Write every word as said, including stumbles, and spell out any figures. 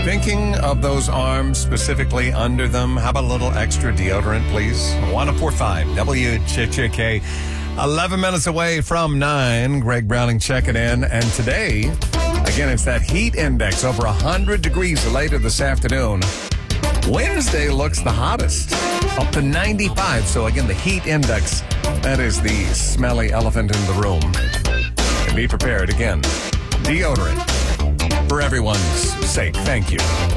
Thinking of those arms, specifically under them, how about a little extra deodorant, please? one oh four point five W Ch K. eleven minutes away from nine. Greg Browning checking in. And today, again, it's that heat index over one hundred degrees later this afternoon. Wednesday looks the hottest, up to ninety-five. So again, the heat index, that is the smelly elephant in the room. And be prepared again. Deodorant for everyone's sake. Thank you.